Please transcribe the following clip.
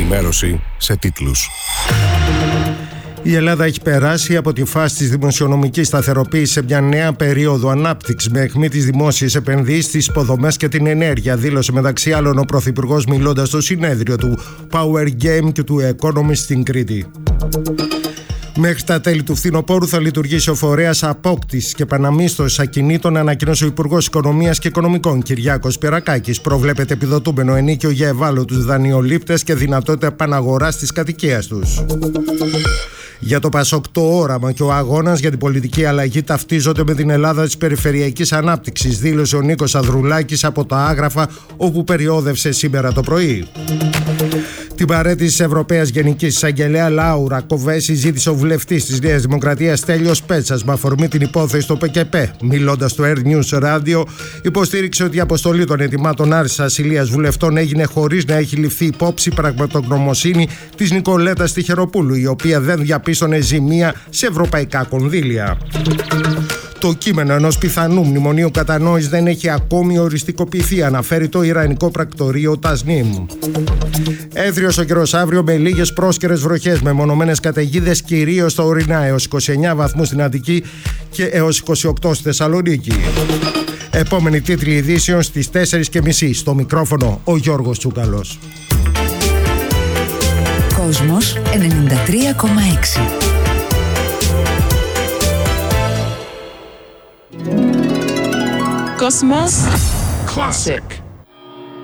ενημέρωση σε τίτλους. Η Ελλάδα έχει περάσει από τη φάση της δημοσιονομικής σταθεροποίησης σε μια νέα περίοδο ανάπτυξης με αιχμή τις δημόσιες επενδύσεις, τις υποδομές και την ενέργεια, δήλωσε μεταξύ άλλων ο Πρωθυπουργός μιλώντας στο συνέδριο του Power Game και του Economist στην Κρήτη. Μέχρι τα τέλη του φθινοπόρου θα λειτουργήσει ο φορέας απόκτησης και επαναμίσθωσης ακινήτων, ανακοίνωσε ο Υπουργός Οικονομίας και Οικονομικών Κυριάκος Πυρακάκης. Προβλέπεται επιδοτούμενο ενίκιο για ευάλωτους δανειολήπτες και δυνατότητα επαναγοράς της κατοικίας τους. Για το ΠΑΣΟΚ το όραμα και ο αγώνας για την πολιτική αλλαγή ταυτίζονται με την Ελλάδα της περιφερειακής ανάπτυξης, δήλωσε ο Νίκος Ανδρουλάκης από τα Άγραφα, όπου περιόδευσε σήμερα το πρωί. Την παρέτηση της Ευρωπαίας Γενικής Εισαγγελέα Λάουρα Κοβέση ζήτησε ο βουλευτής της Νέας Δημοκρατίας Στέλιος Πέτσας με αφορμή την υπόθεση στο ΠΚΠ. Μιλώντας στο Air News Radio, υποστήριξε ότι η αποστολή των ετοιμάτων άρσης ασυλίας βουλευτών έγινε χωρίς να έχει ληφθεί υπόψη πραγματογνωμοσύνη της Νικολέτας Τιχεροπούλου, η οποία δεν διαπίστωνε ζημία σε ευρωπαϊκά κονδύλια. Το κείμενο ενός πιθανού μνημονίου κατανόησης δεν έχει ακόμη οριστικοποιηθεί, αναφέρει το Ιρανικό πρακτορείο Τασνίμ. Έθριος ο καιρός αύριο με λίγες πρόσκαιρες βροχές, με μονομένες καταιγίδες κυρίως στα ορεινά, έως 29 βαθμούς στην Αττική και έως 28 στη Θεσσαλονίκη. Επόμενη τίτλη ειδήσεων στις 4:30. Στο μικρόφωνο ο Γιώργος Τσούκαλος. Κόσμος 93,6. Cosmos Classic.